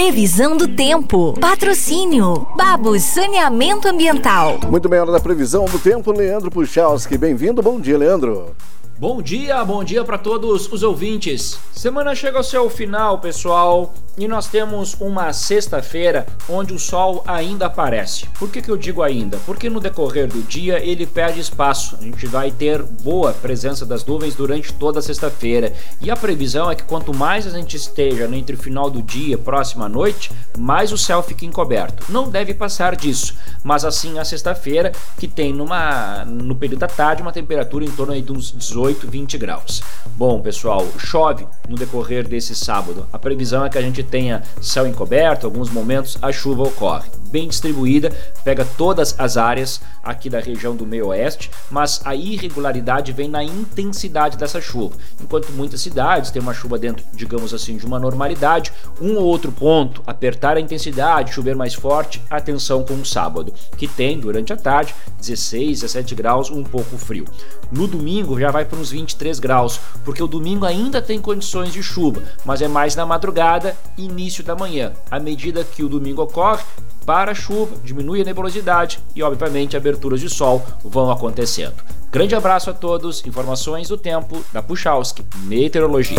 Previsão do tempo. Patrocínio. Babos Saneamento Ambiental. Muito bem, hora da previsão do tempo, Leandro Puchalski. Bem-vindo, bom dia, Leandro. Bom dia para todos os ouvintes. Semana chega ao seu final, pessoal, e nós temos uma sexta-feira onde o sol ainda aparece. Por que eu digo ainda? Porque no decorrer do dia ele perde espaço. A gente vai ter boa presença das nuvens durante toda a sexta-feira. E a previsão é que quanto mais a gente esteja entre o final do dia e próxima noite, mais o céu fica encoberto. Não deve passar disso, mas assim a sexta-feira, que tem no período da tarde uma temperatura em torno aí de uns 18, 20 graus. Bom, pessoal, chove no decorrer desse sábado. A previsão é que a gente tenha céu encoberto, alguns momentos a chuva ocorre. Bem distribuída, pega todas as áreas aqui da região do meio oeste, mas a irregularidade vem na intensidade dessa chuva. Enquanto muitas cidades têm uma chuva dentro, digamos assim, de uma normalidade, um ou outro ponto apertar a intensidade, chover mais forte, atenção com o sábado, que tem durante a tarde 16, 17 graus, um pouco frio. No domingo já vai para uns 23 graus, porque o domingo ainda tem condições de chuva, mas é mais na madrugada e início da manhã. À medida que o domingo ocorre, para a chuva, diminui a nebulosidade e, obviamente, aberturas de sol vão acontecendo. Grande abraço a todos, informações do tempo da Puchalski Meteorologia.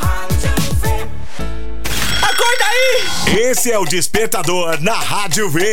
Acorda aí! Esse é o Despertador na Rádio V.